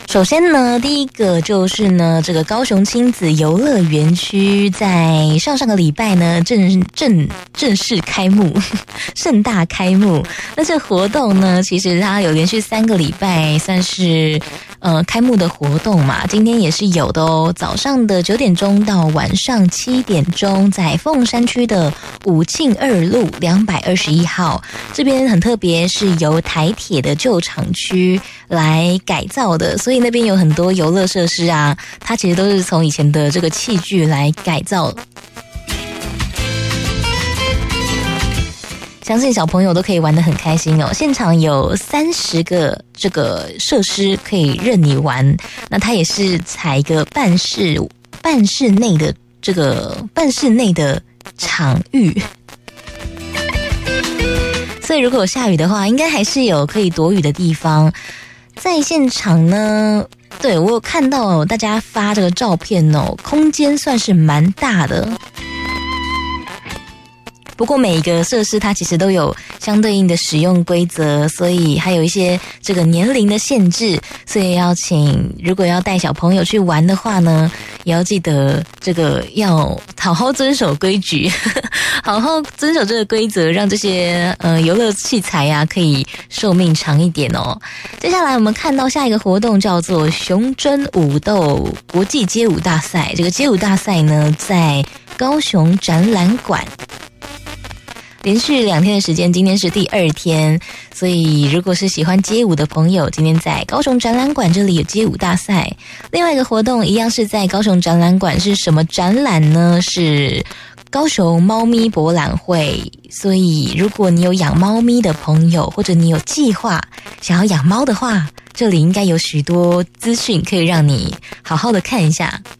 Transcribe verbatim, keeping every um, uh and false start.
首先呢，第一个就是呢，这个高雄亲子游乐园区在上上个礼拜呢正正正式开幕，盛大开幕。那这活动呢，其实它有连续三个礼拜算是呃开幕的活动嘛，今天也是有的哦。早上的九点钟到晚上七点钟，在凤山区的武庆二路两百二十一号这边很特别，是由台铁的旧厂区来改造的，所以那边有很多游乐设施啊，它其实都是从以前的这个器具来改造。相信小朋友都可以玩得很开心哦。现场有三十个这个设施可以任你玩，那它也是采一个半室半室内的这个半室内的场域，所以如果有下雨的话，应该还是有可以躲雨的地方。在现场呢，对，我有看到大家发这个照片哦，空间算是蛮大的。不过每一个设施它其实都有相对应的使用规则，所以还有一些这个年龄的限制，所以要请如果要带小朋友去玩的话呢，也要记得这个要好好遵守规矩，好好遵守这个规则，让这些呃游乐器材啊可以寿命长一点哦。接下来我们看到下一个活动叫做雄争武斗国际街舞大赛，这个街舞大赛呢在高雄展览馆。连续两天的时间，今天是第二天，所以如果是喜欢街舞的朋友，今天在高雄展览馆这里有街舞大赛。另外一个活动一样是在高雄展览馆，是什么展览呢？是高雄猫咪博览会。所以如果你有养猫咪的朋友，或者你有计划想要养猫的话，这里应该有许多资讯可以让你好好的看一下。